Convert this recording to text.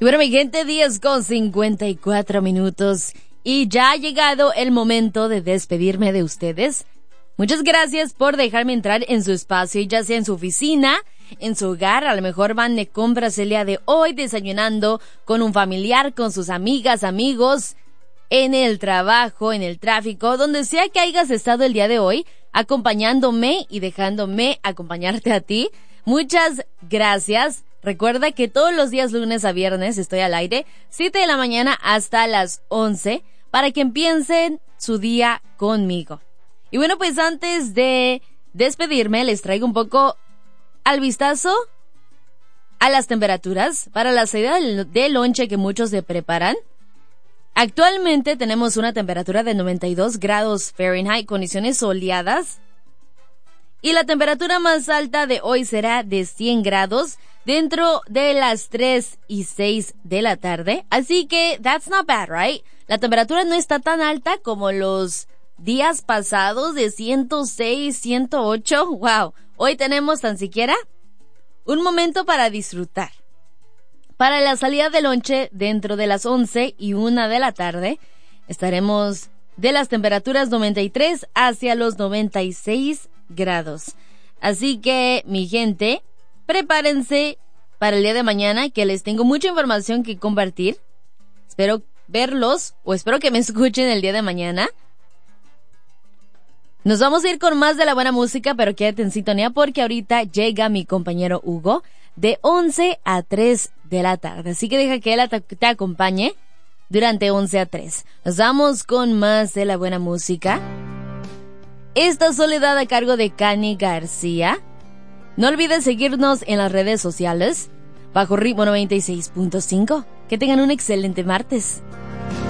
Y bueno, mi gente, 10:54. Y ya ha llegado el momento de despedirme de ustedes. Muchas gracias por dejarme entrar en su espacio, ya sea en su oficina, en su hogar. A lo mejor van de compras el día de hoy, desayunando con un familiar, con sus amigas, amigos, en el trabajo, en el tráfico, donde sea que hayas estado el día de hoy, acompañándome y dejándome acompañarte a ti. Muchas gracias. Recuerda que todos los días lunes a viernes estoy al aire, 7 de la mañana hasta las 11, para que empiecen su día conmigo. Y bueno, pues antes de despedirme, les traigo un poco al vistazo a las temperaturas para la salida de lonche que muchos se preparan. Actualmente tenemos una temperatura de 92 grados Fahrenheit, condiciones soleadas. Y la temperatura más alta de hoy será de 100 grados dentro de las 3:06 de la tarde. Así que, that's not bad, right? La temperatura no está tan alta como los días pasados de 106, 108. Wow. Hoy tenemos tan siquiera un momento para disfrutar. Para la salida de lonche, dentro de las 11 y 1 de la tarde, estaremos de las temperaturas 93 hacia los 96 grados. Así que, mi gente, prepárense para el día de mañana, que les tengo mucha información que compartir. Espero verlos, o espero que me escuchen el día de mañana. Nos vamos a ir con más de la buena música, pero quédate en sintonía porque ahorita llega mi compañero Hugo de 11 a 3 de la tarde. Así que deja que él te acompañe durante 11 a 3. Nos vamos con más de la buena música. Esta Soledad a cargo de Cani García. No olvides seguirnos en las redes sociales bajo Ritmo 96.5. Que tengan un excelente martes.